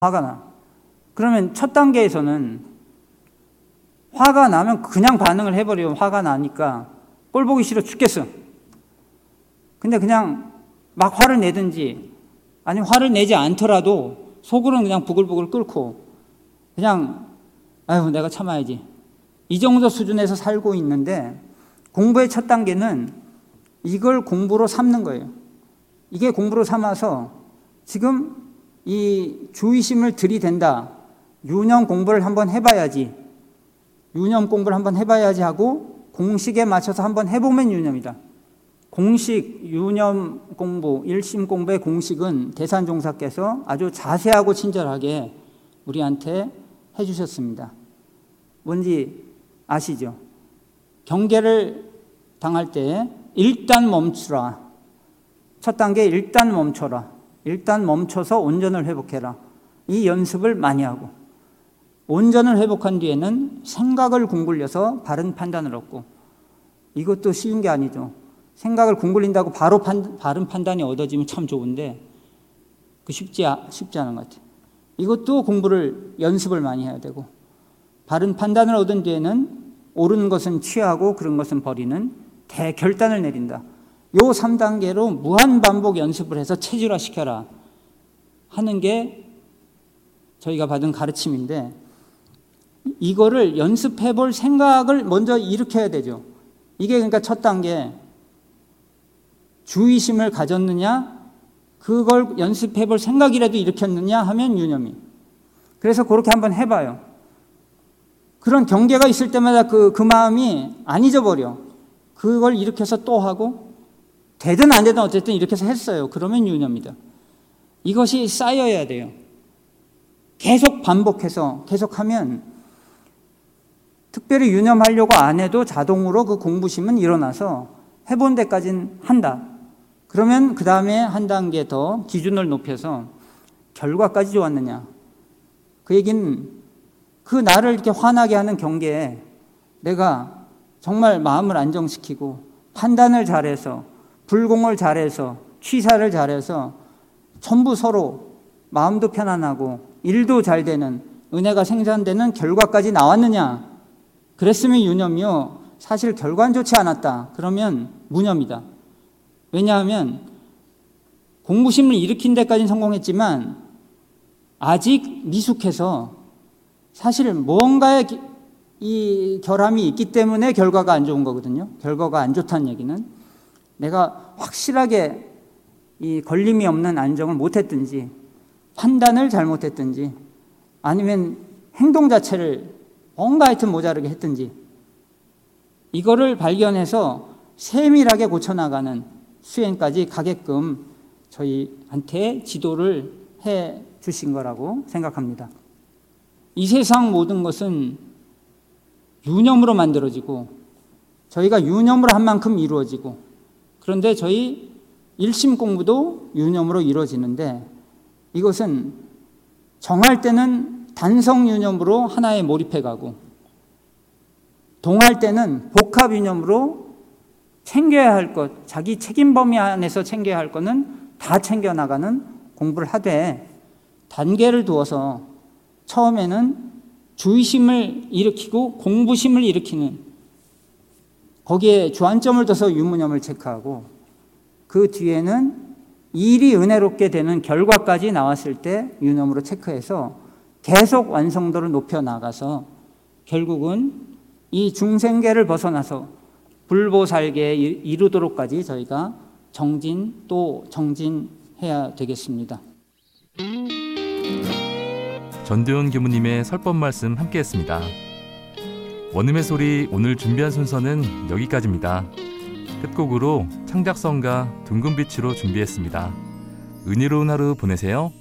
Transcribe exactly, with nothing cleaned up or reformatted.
화가 나. 그러면 첫 단계에서는 화가 나면 그냥 반응을 해버리면 화가 나니까 꼴 보기 싫어 죽겠어. 근데 그냥 막 화를 내든지 아니 화를 내지 않더라도 속으로는 그냥 부글부글 끓고 그냥 아유 내가 참아야지. 이 정도 수준에서 살고 있는데 공부의 첫 단계는 이걸 공부로 삼는 거예요. 이게 공부로 삼아서 지금 이 주의심을 들이댄다. 유념 공부를 한번 해봐야지. 유념 공부를 한번 해봐야지 하고 공식에 맞춰서 한번 해보면 유념이다. 공식, 유념 공부, 일심 공부의 공식은 대산종사께서 아주 자세하고 친절하게 우리한테 해주셨습니다. 뭔지 아시죠? 경계를 당할 때 일단 멈추라. 첫 단계 일단 멈춰라. 일단 멈춰서 온전을 회복해라. 이 연습을 많이 하고 온전을 회복한 뒤에는 생각을 궁굴려서 바른 판단을 얻고 이것도 쉬운 게 아니죠. 생각을 궁굴린다고 바로 판, 바른 판단이 얻어지면 참 좋은데 그 쉽지, 쉽지 않은 것 같아요. 이것도 공부를 연습을 많이 해야 되고 바른 판단을 얻은 뒤에는 옳은 것은 취하고 그런 것은 버리는 대결단을 내린다. 요 삼 단계로 무한반복 연습을 해서 체질화시켜라 하는 게 저희가 받은 가르침인데 이거를 연습해 볼 생각을 먼저 일으켜야 되죠. 이게 그러니까 첫 단계 주의심을 가졌느냐 그걸 연습해 볼 생각이라도 일으켰느냐 하면 유념이. 그래서 그렇게 한번 해봐요. 그런 경계가 있을 때마다 그, 그 마음이 안 잊어버려. 그걸 일으켜서 또 하고 되든 안 되든 어쨌든 이렇게 해서 했어요. 그러면 유념이다. 이것이 쌓여야 돼요. 계속 반복해서 계속하면 특별히 유념하려고 안 해도 자동으로 그 공부심은 일어나서 해본 데까지는 한다. 그러면 그 다음에 한 단계 더 기준을 높여서 결과까지 좋았느냐. 그 얘기는 그 나를 이렇게 화나게 하는 경계에 내가 정말 마음을 안정시키고 판단을 잘해서 불공을 잘해서 취사를 잘해서 전부 서로 마음도 편안하고 일도 잘 되는 은혜가 생산되는 결과까지 나왔느냐. 그랬으면 유념이요. 사실 결과는 좋지 않았다. 그러면 무념이다. 왜냐하면 공부심을 일으킨 데까지는 성공했지만 아직 미숙해서 사실 뭔가의 이 결함이 있기 때문에 결과가 안 좋은 거거든요. 결과가 안 좋다는 얘기는 내가 확실하게 이 걸림이 없는 안정을 못했든지 판단을 잘못했든지 아니면 행동 자체를 뭔가 하여튼 모자르게 했든지 이거를 발견해서 세밀하게 고쳐나가는 수행까지 가게끔 저희한테 지도를 해 주신 거라고 생각합니다. 이 세상 모든 것은 유념으로 만들어지고 저희가 유념으로 한 만큼 이루어지고 그런데 저희 일심 공부도 유념으로 이루어지는데 이것은 정할 때는 단성 유념으로 하나에 몰입해 가고 동할 때는 복합 유념으로 챙겨야 할 것, 자기 책임 범위 안에서 챙겨야 할 것은 다 챙겨나가는 공부를 하되 단계를 두어서 처음에는 주의심을 일으키고 공부심을 일으키는 거기에 주안점을 둬서 유무념을 체크하고 그 뒤에는 일이 은혜롭게 되는 결과까지 나왔을 때 유념으로 체크해서 계속 완성도를 높여나가서 결국은 이 중생계를 벗어나서 불보살계에 이르도록까지 저희가 정진 또 정진해야 되겠습니다. 전도연 교무님의 설법 말씀 함께했습니다. 원음의 소리 오늘 준비한 순서는 여기까지입니다. 끝곡으로 창작성가 둥근빛으로 준비했습니다. 은혜로운 하루 보내세요.